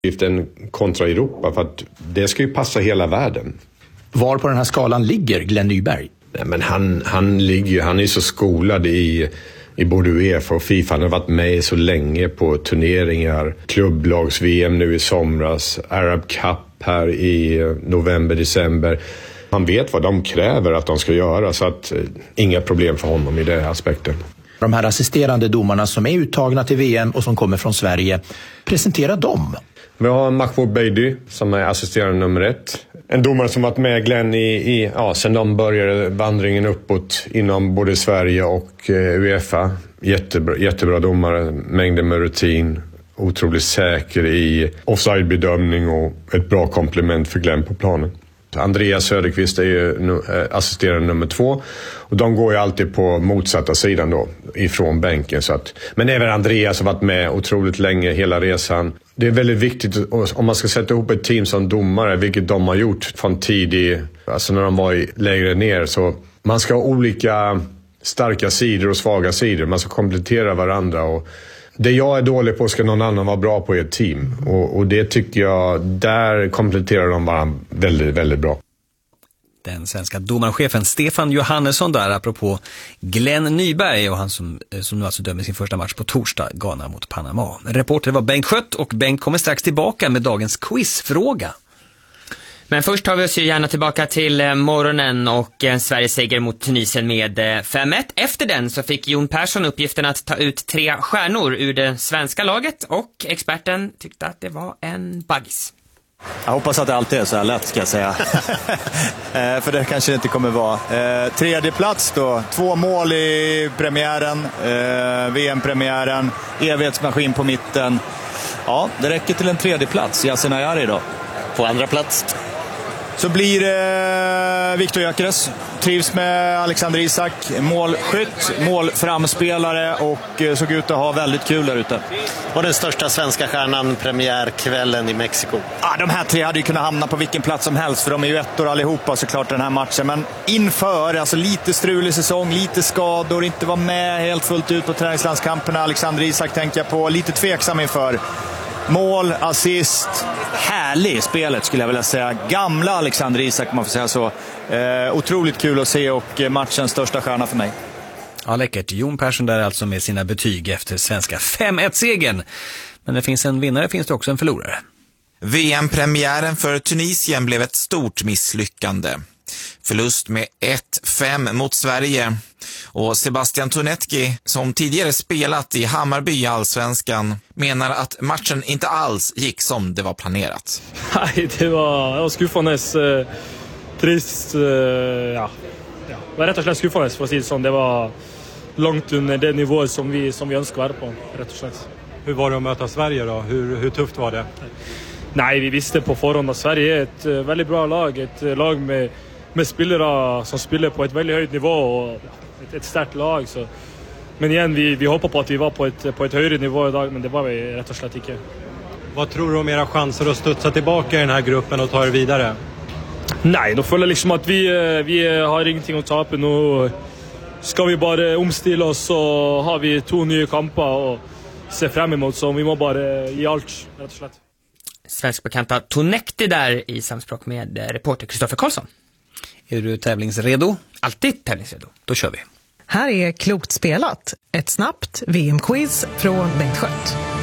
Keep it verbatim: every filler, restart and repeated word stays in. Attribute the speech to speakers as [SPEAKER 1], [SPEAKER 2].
[SPEAKER 1] uppgiften kontra Europa, för att det ska ju passa hela världen.
[SPEAKER 2] Var på den här skalan ligger Glenn Nyberg?
[SPEAKER 1] Nej, men han, han, ligger, han är så skolad i, i både UEFA och FIFA. Han har varit med så länge på turneringar. Klubblags-V M nu i somras. Arab Cup här i november, december. Han vet vad de kräver att de ska göra, så att eh, inga problem för honom i den aspekten.
[SPEAKER 2] De här assisterande domarna som är uttagna till V M och som kommer från Sverige, presentera dem.
[SPEAKER 1] Vi har Mahmoud Beidi som är assisterande nummer ett. En domare som varit med Glenn i, i, ja, sen de började vandringen uppåt inom både Sverige och eh, UEFA. Jättebra, jättebra domare, mängder med rutin, otroligt säker i offside-bedömning och ett bra komplement för Glenn på planen. Andreas Söderqvist är ju assisterande nummer två, och de går ju alltid på motsatta sidan då, ifrån bänken. Så att, men även Andreas har varit med otroligt länge hela resan. Det är väldigt viktigt om man ska sätta ihop ett team som domare, vilket de har gjort från tidig, alltså när de var i, lägre ner, så man ska ha olika starka sidor och svaga sidor. Man ska komplettera varandra, och det jag är dålig på ska någon annan vara bra på i ett team. Och, och det tycker jag, där kompletterar de varandra väldigt, väldigt bra.
[SPEAKER 3] Den svenska domarchefen Stefan Johannesson där, apropå Glenn Nyberg och han som, som nu alltså dömer sin första match på torsdag, Ghana mot Panama. Reporter var Bengt Schött, och Bengt kommer strax tillbaka med dagens quizfråga.
[SPEAKER 4] Men först tar vi oss ju gärna tillbaka till morgonen och en Sveriges seger mot Tunisien med fem ett. Efter den så fick Jon Persson uppgiften att ta ut tre stjärnor ur det svenska laget, och experten tyckte att det var en baggis.
[SPEAKER 5] Jag hoppas att det alltid är så här lätt, ska jag säga. eh, för det kanske det inte kommer vara. Eh, tredje plats då. Två mål i premiären. Eh, V M-premiären. Evighetsmaskin på mitten. Ja, det räcker till en tredje plats. Yasin Ayari då.
[SPEAKER 6] På andra plats
[SPEAKER 5] så blir det Viktor Gyökeres. Trivs med Alexander Isak. Målskytt, målframspelare, och såg ut att ha väldigt kul där ute.
[SPEAKER 6] Och den största svenska stjärnan premiärkvällen i Mexiko.
[SPEAKER 5] Ja, de här tre hade ju kunnat hamna på vilken plats som helst, för de är ju ettor allihopa såklart den här matchen. Men inför, alltså lite strulig säsong, lite skador, inte var med helt fullt ut på träningslandskamperna. Alexander Isak tänker jag på, lite tveksam inför. Mål, assist, härlig i spelet skulle jag vilja säga. Gamla Alexander Isak, man får säga så. Eh, otroligt kul att se, och matchens största stjärna för mig.
[SPEAKER 3] Ja, läckert. Jon Persson där alltså med sina betyg efter svenska fem ett-segern. Men det finns en vinnare, finns det också en förlorare.
[SPEAKER 7] V M-premiären för Tunisien blev ett stort misslyckande. Förlust med ett fem mot Sverige. Och Sebastian Tonetki, som tidigare spelat i Hammarby i Allsvenskan, menar att matchen inte alls gick som det var planerat.
[SPEAKER 8] Nej, det var, det var skuffandes eh, trist. Eh, ja. ja. Det var rätt och slett skuffandes, för att säga det som. Det var långt under det nivå som vi, som vi önskar vara på, rätt och slett.
[SPEAKER 9] Hur var det att möta Sverige då? Hur, hur tufft var det?
[SPEAKER 8] Nej, vi visste på förhand att Sverige är ett uh, väldigt bra lag. Ett uh, lag med, med spelare som spelar på ett väldigt högt nivå, och ett, ett starkt lag. Så. Men igen, vi, vi hoppar på att vi var på ett, på ett högre nivå idag, men det var vi rätt och slett inte.
[SPEAKER 9] Vad tror du om era chanser att studsa tillbaka i den här gruppen och ta er vidare?
[SPEAKER 8] Nej, då följer liksom att vi, vi har ingenting att ta på nu. Ska vi bara omstilla oss, så har vi två nya kamper och se fram emot, så vi må bara ge allt, rätt och slett.
[SPEAKER 4] Svenskbekanta Tonekti där i samspråk med reporter Kristoffer Karlsson.
[SPEAKER 3] Är du tävlingsredo?
[SPEAKER 4] Alltid tävlingsredo.
[SPEAKER 3] Då kör vi.
[SPEAKER 10] Här är Klokt spelat. Ett snabbt V M-quiz från Bengt Schött.